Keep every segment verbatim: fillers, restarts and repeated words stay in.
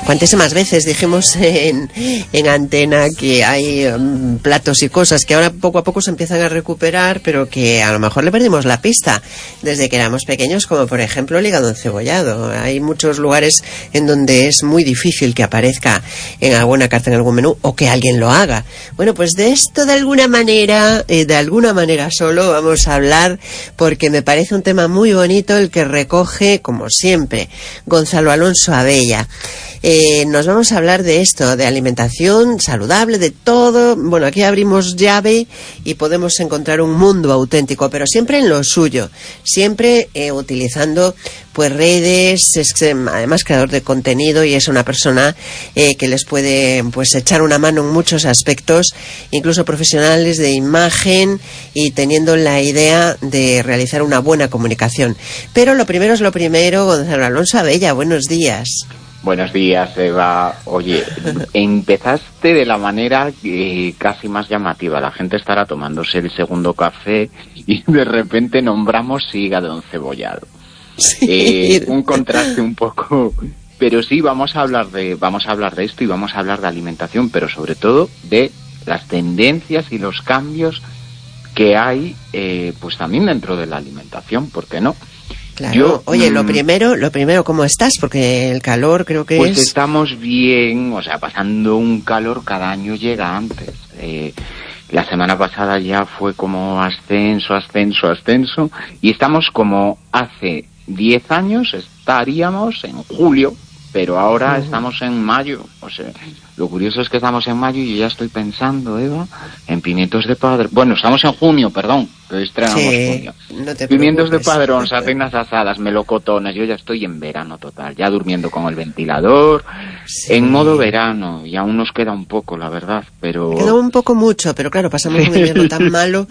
cuantísimas veces dijimos en, en antena que hay um, platos y cosas que ahora poco a poco se empiezan a recuperar, pero que a lo mejor le perdimos la pista desde que éramos pequeños, como por ejemplo el hígado encebollado. Hay muchos lugares en donde es muy difícil que aparezca en alguna carta, en algún menú, o que alguien lo haga. Bueno, pues de esto de alguna manera, eh, de alguna manera solo vamos a hablar, porque me parece un tema muy bonito el que recoge, como siempre, Gonzalo Alonso Abella. Eh, nos vamos a hablar de esto, de alimentación saludable, de todo. Bueno, aquí abrimos llave y podemos encontrar un mundo auténtico, pero siempre en lo suyo, siempre eh, utilizando pues redes. Es además creador de contenido y es una persona eh, que les puede pues echar una mano en muchos aspectos, incluso profesionales de imagen, y teniendo la idea de realizar una buena comunicación. Pero lo primero es lo primero. Gonzalo Alonso Abella, buenos días. Buenos días, Eva. Oye, empezaste de la manera eh, casi más llamativa. La gente estará tomándose el segundo café y de repente nombramos hígado encebollado. Sí. Eh, un contraste un poco, pero sí vamos a hablar de vamos a hablar de esto y vamos a hablar de alimentación, pero sobre todo de las tendencias y los cambios que hay, eh, pues también dentro de la alimentación, ¿por qué no? Claro. Yo, Oye, lo primero, lo primero, ¿cómo estás? Porque el calor creo que pues es... Pues estamos bien, o sea, pasando un calor, cada año llega antes. Eh, la semana pasada ya fue como ascenso, ascenso, ascenso, y estamos como hace diez años estaríamos en julio, pero ahora uh-huh. estamos en mayo. O sea, lo curioso es que estamos en mayo y yo ya estoy pensando, Eva, en pimientos de padrón. Bueno, estamos en junio, perdón, pero estrenamos sí, junio. No te pimientos preocupes. de padrón, sardinas asadas, melocotones. Yo ya estoy en verano total, ya durmiendo con el ventilador, sí. en modo verano, y aún nos queda un poco, la verdad, pero... Queda un poco mucho, pero claro, pasamos un invierno tan malo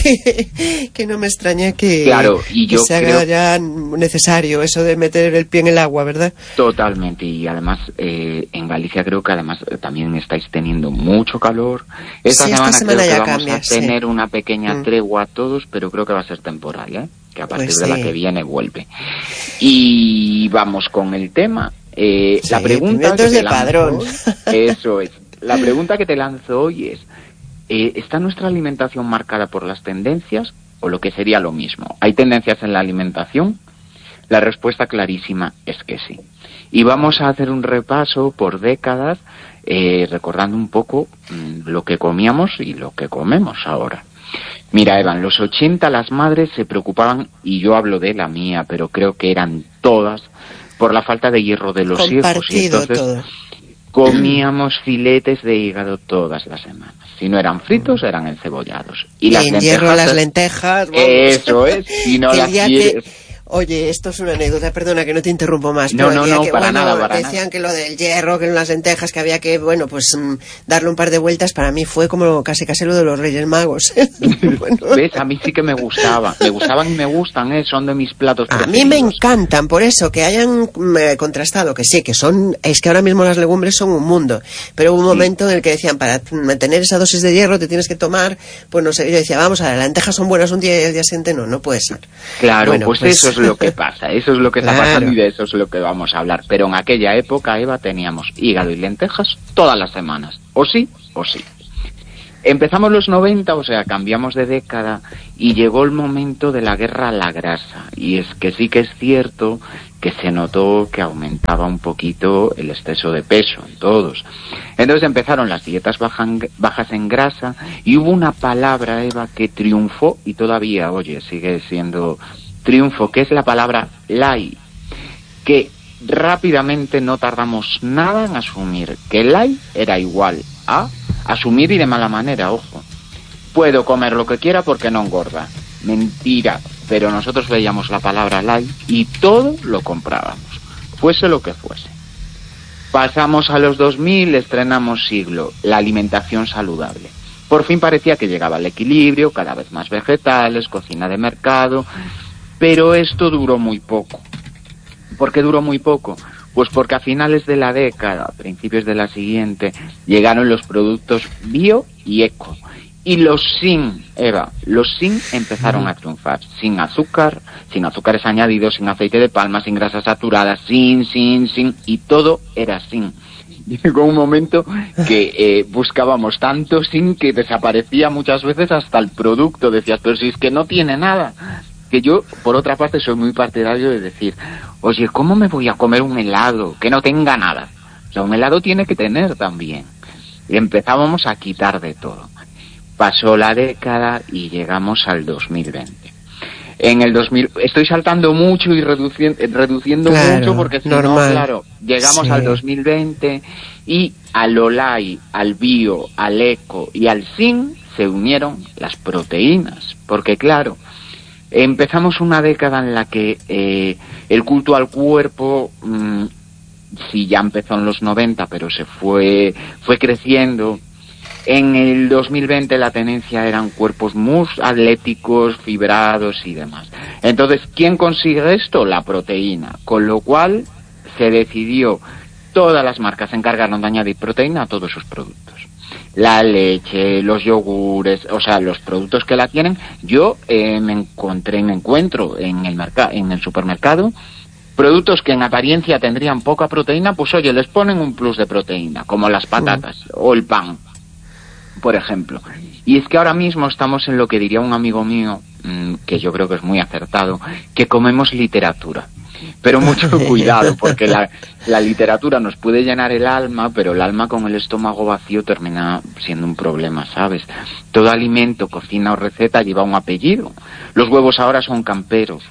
que, que no me extraña que, claro, y yo que se haga creo... ya necesario eso de meter el pie en el agua, ¿verdad? Totalmente, y además eh, en Galicia creo que además también estáis teniendo mucho calor. Esta sí, semana, esta semana creo ya que vamos cambia, a tener sí. una pequeña mm. tregua a todos, pero creo que va a ser temporal, ¿eh? Que a partir pues de sí. la que viene vuelve. Y vamos con el tema. Eh, sí, la pregunta que de te lanzo, padrón. Eso es. La pregunta que te lanzo hoy es, eh, ¿está nuestra alimentación marcada por las tendencias o lo que sería lo mismo? ¿Hay tendencias en la alimentación? La respuesta clarísima es que sí. Y vamos a hacer un repaso por décadas, eh, recordando un poco mmm, lo que comíamos y lo que comemos ahora. Mira, Eva, en los ochenta las madres se preocupaban, y yo hablo de la mía, pero creo que eran todas, por la falta de hierro de los hijos. Y entonces todo. comíamos filetes de hígado todas las semanas. Si no eran fritos, eran encebollados. Y, y las en lentejas... hierro las lentejas... Vamos. Eso es, si no las quieres... Que... Oye, esto es una anécdota, perdona que no te interrumpo más. No, pero no, no, que, para bueno, nada, para decían nada. que lo del hierro, que en las lentejas, que había que, bueno, pues mmm, darle un par de vueltas, para mí fue como casi casi lo de los Reyes Magos. Bueno. ¿Ves? A mí sí que me gustaba. Me gustaban y me gustan, ¿eh? Son de mis platos a preferidos. A mí me encantan, por eso, que hayan eh, contrastado, que sí, que son, es que ahora mismo las legumbres son un mundo, pero hubo un momento sí. en el que decían, para mantener esa dosis de hierro te tienes que tomar, pues no sé, yo decía, vamos a ver, las lentejas son buenas un día y el día siguiente no, no puede ser. Claro, bueno, pues, pues eso es lo que pasa. Eso es lo que está claro. pasando y de eso es lo que vamos a hablar. Pero en aquella época, Eva, teníamos hígado y lentejas todas las semanas. O sí, o sí. Empezamos los noventa, o sea, cambiamos de década y llegó el momento de la guerra a la grasa. Y es que sí que es cierto que se notó que aumentaba un poquito el exceso de peso en todos. Entonces empezaron las dietas bajan, bajas en grasa y hubo una palabra, Eva, que triunfó y todavía, oye, sigue siendo... triunfo, que es la palabra light, que rápidamente no tardamos nada en asumir que light era igual a asumir, y de mala manera, ojo, puedo comer lo que quiera porque no engorda. Mentira, pero nosotros veíamos la palabra light y todo lo comprábamos, fuese lo que fuese. Pasamos a los dos mil, estrenamos siglo, la alimentación saludable. Por fin parecía que llegaba el equilibrio, cada vez más vegetales, cocina de mercado... Pero esto duró muy poco. ¿Por qué duró muy poco? Pues porque a finales de la década, a principios de la siguiente, llegaron los productos bio y eco. Y los sin, Eva, los sin empezaron a triunfar. Sin azúcar, sin azúcares añadidos, sin aceite de palma, sin grasas saturadas, sin, sin, sin, y todo era sin. Llegó un momento que eh, buscábamos tanto sin que desaparecía muchas veces hasta el producto. Decías, pero si es que no tiene nada. Que yo, por otra parte, soy muy partidario de decir, oye, ¿cómo me voy a comer un helado que no tenga nada? O sea, un helado tiene que tener también. Y empezábamos a quitar de todo. Pasó la década y llegamos al dos mil veinte. En el dos mil, estoy saltando mucho y reduciendo, reduciendo claro, mucho porque si normal. no, claro, llegamos sí. al dos mil veinte y al Olay, al Bio, al Eco y al Sin se unieron las proteínas, porque claro, empezamos una década en la que eh, el culto al cuerpo, mmm, sí ya empezó en los noventa, pero se fue, fue creciendo. En el dos mil veinte la tendencia eran cuerpos muy atléticos, fibrados y demás. Entonces, ¿quién consigue esto? La proteína. Con lo cual, se decidió, todas las marcas se encargaron de añadir proteína a todos sus productos. La leche, los yogures, o sea, los productos que la tienen. Yo eh, me encontré, me encuentro en el mercado, en el supermercado, productos que en apariencia tendrían poca proteína, pues oye, les ponen un plus de proteína, como las patatas sí. o el pan, por ejemplo. Y es que ahora mismo estamos en lo que diría un amigo mío, mmm, que yo creo que es muy acertado, que comemos literatura. Pero mucho cuidado, porque la, la literatura nos puede llenar el alma, pero el alma con el estómago vacío termina siendo un problema, ¿sabes? Todo alimento, cocina o receta lleva un apellido. Los huevos ahora son camperos.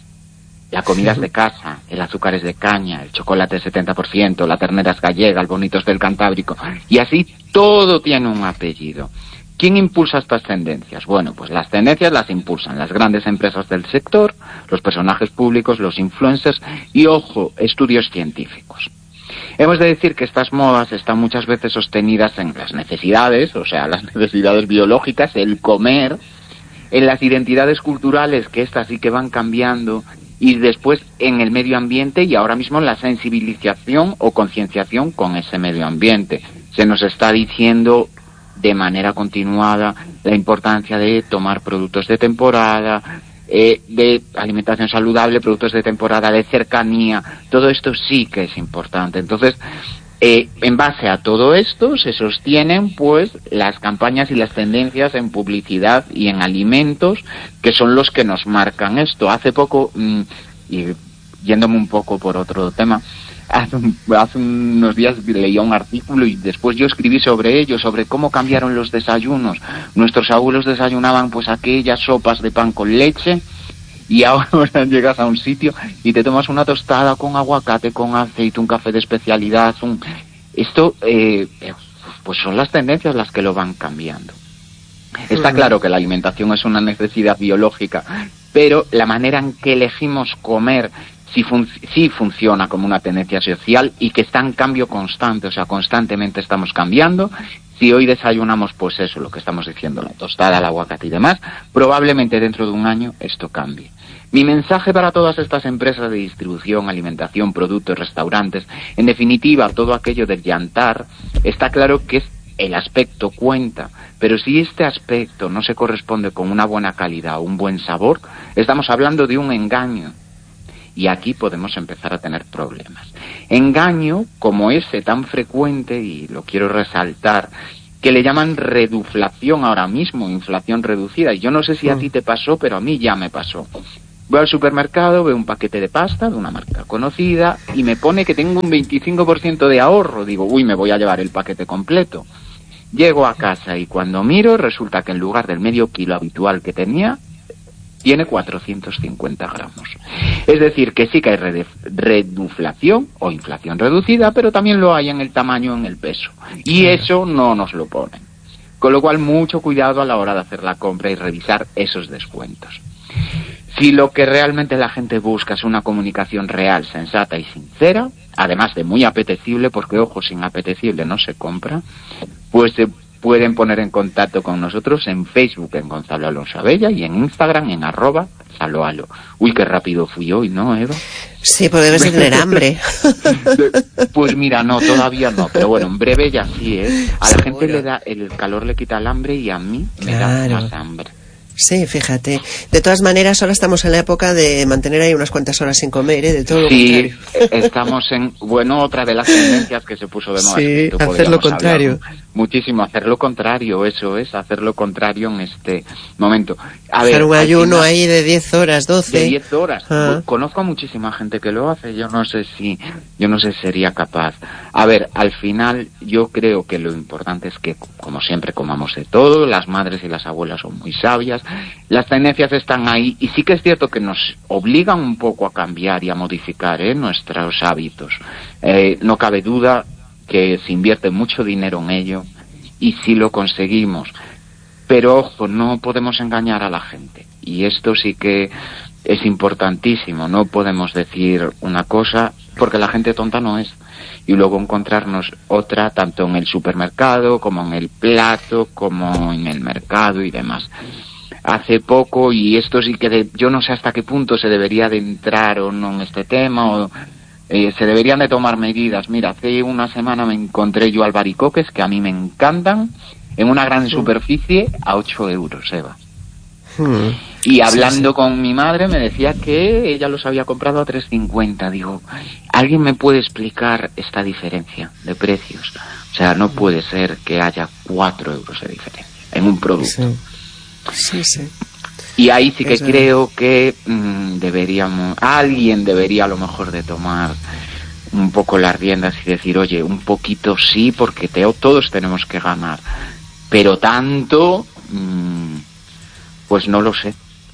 La comida es de casa, el azúcar es de caña, el chocolate es setenta por ciento, la ternera es gallega, el bonito es del Cantábrico, y así todo tiene un apellido. ¿Quién impulsa estas tendencias? Bueno, pues las tendencias las impulsan las grandes empresas del sector, los personajes públicos, los influencers y, ojo, estudios científicos. Hemos de decir que estas modas están muchas veces sostenidas en las necesidades, o sea, las necesidades biológicas, el comer, en las identidades culturales, que estas sí que van cambiando, y después en el medio ambiente y ahora mismo en la sensibilización o concienciación con ese medio ambiente. Se nos está diciendo de manera continuada la importancia de tomar productos de temporada, eh, de alimentación saludable, productos de temporada, de cercanía. Todo esto sí que es importante. Entonces, eh, en base a todo esto se sostienen pues las campañas y las tendencias en publicidad y en alimentos, que son los que nos marcan esto. Hace poco, mmm, y yéndome un poco por otro tema, hace, un, hace unos días leía un artículo y después yo escribí sobre ello, sobre cómo cambiaron los desayunos. Nuestros abuelos desayunaban pues aquellas sopas de pan con leche, y ahora llegas a un sitio y te tomas una tostada con aguacate, con aceite, un café de especialidad. Un... Esto, eh, pues son las tendencias las que lo van cambiando. Está claro que la alimentación es una necesidad biológica, pero la manera en que elegimos comer sí, fun- sí funciona como una tendencia social y que está en cambio constante, o sea, constantemente estamos cambiando. Si hoy desayunamos, pues eso, lo que estamos diciendo, la tostada, el aguacate y demás, probablemente dentro de un año esto cambie. Mi mensaje para todas estas empresas de distribución, alimentación, productos, restaurantes, en definitiva, todo aquello del llantar, está claro que es el aspecto cuenta, pero si este aspecto no se corresponde con una buena calidad o un buen sabor, estamos hablando de un engaño. Y aquí podemos empezar a tener problemas. Engaño como ese tan frecuente, y lo quiero resaltar, que le llaman reduflación ahora mismo, inflación reducida. Y yo no sé si a ti te pasó, pero a mí ya me pasó. Voy al supermercado, veo un paquete de pasta de una marca conocida y me pone que tengo un veinticinco por ciento de ahorro. Digo, uy, me voy a llevar el paquete completo. Llego a casa y cuando miro resulta que en lugar del medio kilo habitual que tenía, tiene cuatrocientos cincuenta gramos. Es decir, que sí que hay redef- reduflación o inflación reducida, pero también lo hay en el tamaño, en el peso. Y eso no nos lo ponen. Con lo cual, mucho cuidado a la hora de hacer la compra y revisar esos descuentos. Si lo que realmente la gente busca es una comunicación real, sensata y sincera, además de muy apetecible, porque ojo, sin apetecible no se compra, pues se pueden poner en contacto con nosotros en Facebook en Gonzalo Alonso Abella y en Instagram en arroba alo, alo. Uy, qué rápido fui hoy, ¿no, Eva? Sí, pues debes de tener hambre. Pues mira, no, todavía no, pero bueno, en breve ya sí, ¿eh? A la Seguro. gente le da, el calor le quita el hambre y a mí me Claro. da más hambre. Sí, fíjate. De todas maneras, ahora estamos en la época de mantener ahí unas cuantas horas sin comer, ¿eh? De todo lo Sí, contrario. estamos en, bueno, otra de las tendencias que se puso de moda. Sí, que tú hacer podríamos lo contrario. hablar muchísimo, hacer lo contrario, eso es, hacer lo contrario en este momento. A Hacer ver, un al ayuno final, ahí de diez horas, doce. de diez horas. Ah. Conozco a muchísima gente que lo hace, yo no sé si, yo no sé si sería capaz. A ver, al final yo creo que lo importante es que, como siempre, comamos de todo, las madres y las abuelas son muy sabias, las tendencias están ahí y sí que es cierto que nos obligan un poco a cambiar y a modificar, ¿eh? nuestros hábitos. Eh, no cabe duda que se invierte mucho dinero en ello y sí lo conseguimos. Pero ojo, no podemos engañar a la gente. Y esto sí que es importantísimo. No podemos decir una cosa porque la gente tonta no es. Y luego encontrarnos otra tanto en el supermercado como en el plato, como en el mercado y demás. Hace poco, y esto sí que de, yo no sé hasta qué punto se debería de entrar o no en este tema, o eh, se deberían de tomar medidas. Mira, hace una semana me encontré yo albaricoques, que a mí me encantan, en una gran superficie a ocho euros, Eva. Hmm. Y hablando Sí, sí. con mi madre me decía que ella los había comprado a tres cincuenta. Digo, ¿alguien me puede explicar esta diferencia de precios? O sea, no puede ser que haya cuatro euros de diferencia en un producto. Sí. Sí, sí. Y ahí sí que Eso. creo que mmm, deberíamos, alguien debería a lo mejor de tomar un poco las riendas y decir, oye, un poquito sí, porque te, todos tenemos que ganar, pero tanto, mmm, pues no lo sé.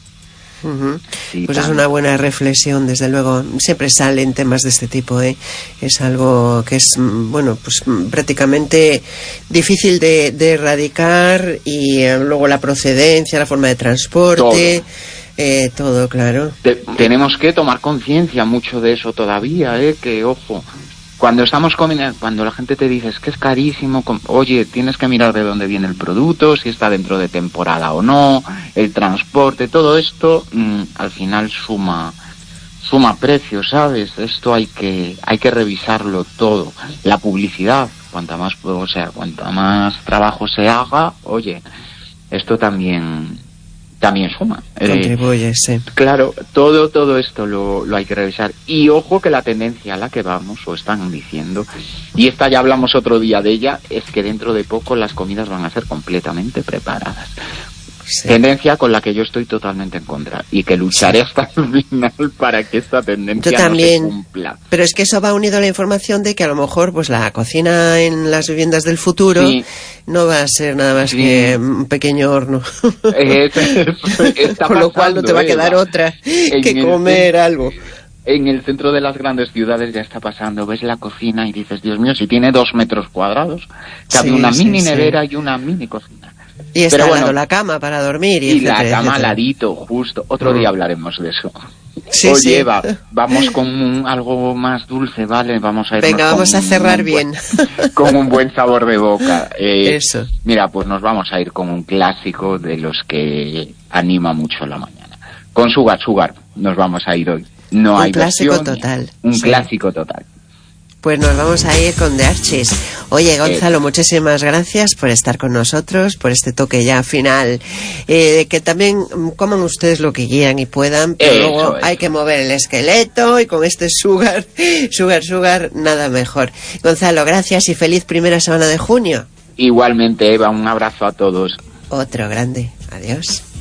Uh-huh. Sí, Pues es tanto. una buena reflexión, desde luego. Siempre salen temas de este tipo, ¿eh? Es algo que es, mm, bueno, pues mm, prácticamente difícil de, de erradicar y eh, luego la procedencia, la forma de transporte, todo, eh, todo claro. Te, tenemos que tomar conciencia mucho de eso todavía, ¿eh? Que, ojo, cuando estamos comiendo, cuando la gente te dice es que es carísimo, com- oye, tienes que mirar de dónde viene el producto, si está dentro de temporada o no, el transporte, todo esto mmm, al final suma suma precio, ¿sabes? Esto hay que hay que revisarlo todo. La publicidad, cuanta más, o sea, cuanta más trabajo se haga, oye, esto también también suma. Contribuye, eh, sí. Claro, todo todo esto lo, lo hay que revisar. Y ojo que la tendencia a la que vamos, o están diciendo, y esta ya hablamos otro día de ella, es que dentro de poco las comidas van a ser completamente preparadas. Sí. Tendencia con la que yo estoy totalmente en contra y que lucharé sí. hasta el final para que esta tendencia yo también, no se cumpla. Pero es que eso va unido a la información de que a lo mejor pues la cocina en las viviendas del futuro sí. no va a ser nada más sí. que un pequeño horno. Es, es, Con lo cual no te va a quedar Eva. otra que comer algo. En el centro de las grandes ciudades ya está pasando, ves la cocina y dices, Dios mío, si tiene dos metros cuadrados, cabe sí, una sí, mini sí. nevera y una mini cocina. Y está al lado la cama para dormir. Y, y etcétera, la cama etcétera. al ladito, justo. Otro mm. día hablaremos de eso. Sí, Oye, sí. Eva, vamos con un, algo más dulce, ¿vale? Vamos a irnos Venga, vamos con a cerrar un bien. Buen, con un buen sabor de boca. Eh, eso. Mira, pues nos vamos a ir con un clásico de los que anima mucho la mañana. Con Sugar Sugar nos vamos a ir hoy. No un hay clásico versión, total. Un sí. clásico total. Pues nos vamos a ir con The Archies. Oye, Gonzalo, eh. muchísimas gracias por estar con nosotros, por este toque ya final. Eh, que también coman ustedes lo que quieran y puedan, pero eso, luego eso. hay que mover el esqueleto y con este Sugar, Sugar, Sugar, nada mejor. Gonzalo, gracias y feliz primera semana de junio. Igualmente, Eva, un abrazo a todos. Otro grande. Adiós.